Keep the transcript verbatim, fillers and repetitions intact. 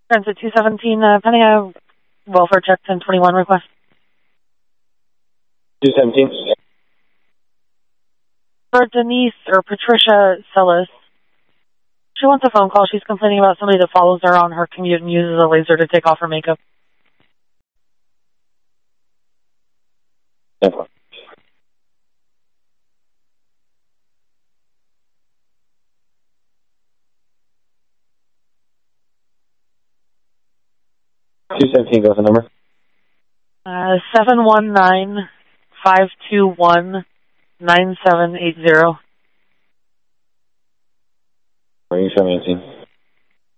Transit two seventeen, uh, pending a welfare check ten twenty-one request. two seventeen. For Denise or Patricia Sellis, she wants a phone call. She's complaining about somebody that follows her on her commute and uses a laser to take off her makeup. Definitely. two seventeen, go with the number. Uh, seven one nine, five two one, nine seven eight zero. Are you seven eighteen?